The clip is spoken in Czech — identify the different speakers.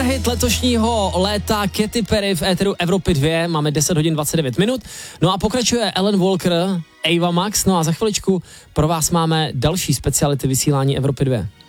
Speaker 1: megahit letošního léta Katy Perry v éteru Evropy 2. Máme 10 hodin 29 minut. No a pokračuje Alan Walker, Ava Max. No a za chviličku pro vás máme další speciality vysílání Evropy 2.